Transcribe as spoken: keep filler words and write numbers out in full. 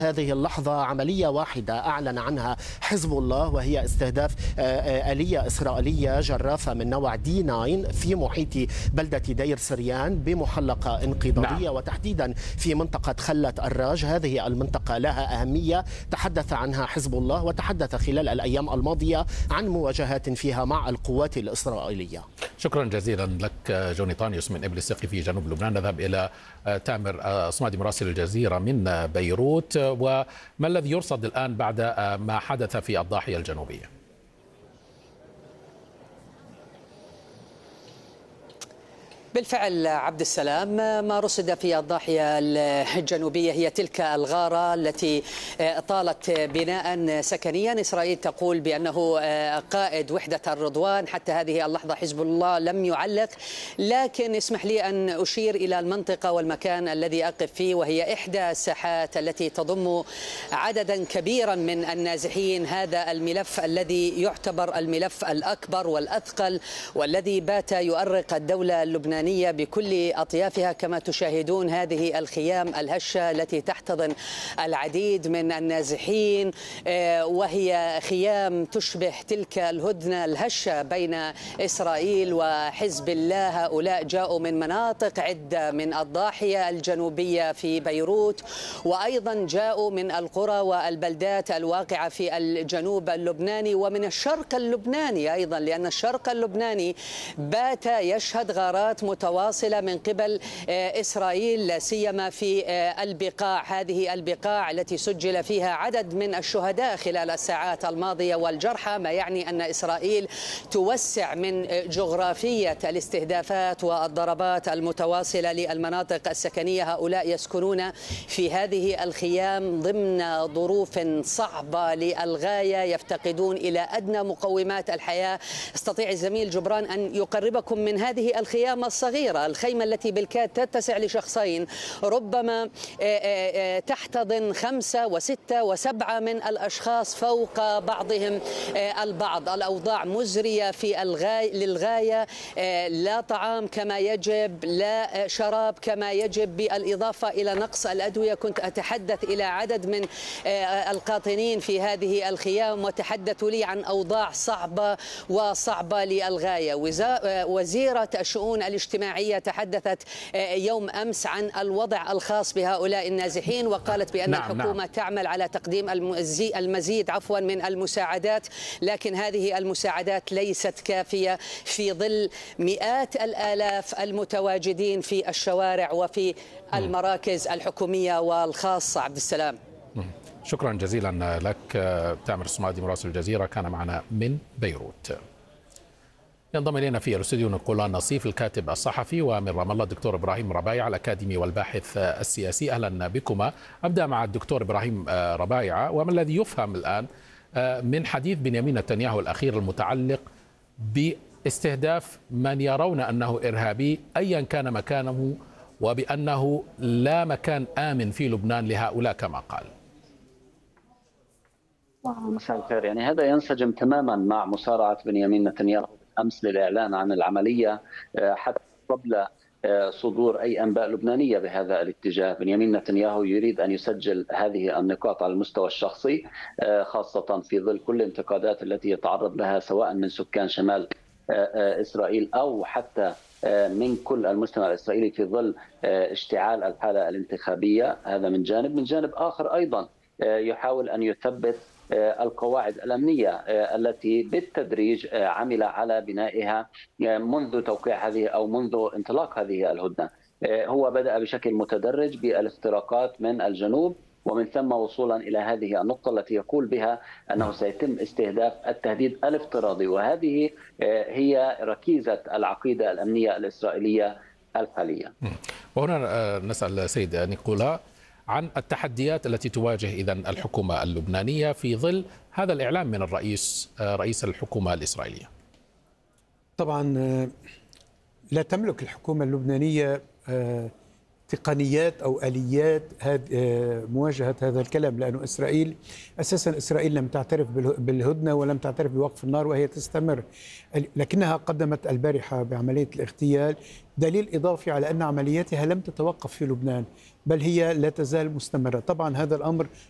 هذه اللحظة عملية واحدة أعلن عنها حزب الله، وهي استهداف آلية إسرائيلية جرافة من نوع دي تسعة في محيط بلدة دير سريان بمحلقة انقضاضية، نعم. وتحديدا في منطقة خلة الراج. هذه المنطقة لها أهمية تحدث عنها حزب الله، وتحدث خلال الأيام الماضية عن مواجهات فيها مع القوات الإسرائيلية. شكرا جزيلا لك جوني طانيوس من إبل السقي في جنوب لبنان. نذهب إلى تامر صمادي مراسل الجزيرة من بيروت، وما الذي يرصد الآن بعد ما حدث في الضاحية الجنوبية؟ بالفعل عبد السلام، ما رصد في الضاحية الجنوبية هي تلك الغارة التي طالت بناء سكنيا. إسرائيل تقول بأنه قائد وحدة الرضوان. حتى هذه اللحظة حزب الله لم يعلق، لكن اسمح لي أن أشير إلى المنطقة والمكان الذي أقف فيه، وهي إحدى الساحات التي تضم عددا كبيرا من النازحين. هذا الملف الذي يعتبر الملف الأكبر والأثقل، والذي بات يؤرق الدولة اللبنانية بكل أطيافها. كما تشاهدون هذه الخيام الهشة التي تحتضن العديد من النازحين، وهي خيام تشبه تلك الهدنة الهشة بين إسرائيل وحزب الله. هؤلاء جاءوا من مناطق عدة من الضاحية الجنوبية في بيروت، وأيضا جاءوا من القرى والبلدات الواقعة في الجنوب اللبناني ومن الشرق اللبناني أيضا، لأن الشرق اللبناني بات يشهد غارات متواصلة من قبل إسرائيل، لا سيما في البقاع. هذه البقاع التي سجل فيها عدد من الشهداء خلال الساعات الماضية والجرحى، ما يعني أن إسرائيل توسع من جغرافية الاستهدافات والضربات المتواصلة للمناطق السكنية. هؤلاء يسكنون في هذه الخيام ضمن ظروف صعبة للغاية، يفتقدون إلى أدنى مقومات الحياة. استطيع الزميل جبران أن يقربكم من هذه الخيام الصغيرة، الخيمة التي بالكاد تتسع لشخصين، ربما تحتضن خمسة وستة وسبعة من الأشخاص فوق بعضهم البعض. الأوضاع مزرية في الغاية للغاية، لا طعام كما يجب، لا شراب كما يجب، بالإضافة إلى نقص الأدوية. كنت أتحدث إلى عدد من القاطنين في هذه الخيام وتحدثوا لي عن أوضاع صعبة وصعبة للغاية. وزيرة الشؤون الاجتماعية تحدثت يوم أمس عن الوضع الخاص بهؤلاء النازحين، وقالت بأن نعم الحكومة نعم. تعمل على تقديم المزيد عفوا من المساعدات، لكن هذه المساعدات ليست كافية في ظل مئات الآلاف المتواجدين في الشوارع وفي المراكز الحكومية والخاصة. عبد السلام، شكرا جزيلا لك تامر الصمادي مراسل الجزيرة، كان معنا من بيروت. ينضم إلينا في الاستوديو نقولان نصيف الكاتب الصحفي، ومن رام الله الدكتور إبراهيم ربايع الأكاديمي والباحث السياسي. أهلا بكما. أبدأ مع الدكتور إبراهيم ربايع، وما الذي يفهم الآن من حديث بنيامين نتنياهو الأخير المتعلق باستهداف من يرون أنه إرهابي أيا كان مكانه، وبأنه لا مكان آمن في لبنان لهؤلاء كما قال؟ مساء الخير. يعني هذا ينسجم تماما مع مسارعة بنيامين نتنياهو أمس للإعلان عن العملية حتى قبل صدور أي أنباء لبنانية بهذا الاتجاه. بنيامين نتنياهو يريد أن يسجل هذه النقاط على المستوى الشخصي، خاصة في ظل كل الانتقادات التي يتعرض لها سواء من سكان شمال إسرائيل أو حتى من كل المجتمع الإسرائيلي في ظل اشتعال الحالة الانتخابية. هذا من جانب. من جانب آخر أيضا يحاول أن يثبت القواعد الأمنية التي بالتدريج عمل على بنائها منذ توقيع هذه أو منذ انطلاق هذه الهدنة. هو بدأ بشكل متدرج بالاختراقات من الجنوب، ومن ثم وصولا إلى هذه النقطة التي يقول بها أنه سيتم استهداف التهديد الافتراضي، وهذه هي ركيزة العقيدة الأمنية الإسرائيلية الحالية. وهنا نسأل سيد نيكولا عن التحديات التي تواجه إذن الحكومة اللبنانية في ظل هذا الإعلام من الرئيس رئيس الحكومة الإسرائيلية. طبعا لا تملك الحكومة اللبنانية تقنيات أو آليات مواجهة هذا الكلام، لأنه إسرائيل أساسا إسرائيل لم تعترف بالهدنة ولم تعترف بوقف النار وهي تستمر، لكنها قدمت البارحة بعملية الاغتيال دليل إضافي على أن عملياتها لم تتوقف في لبنان بل هي لا تزال مستمرة. طبعا هذا الأمر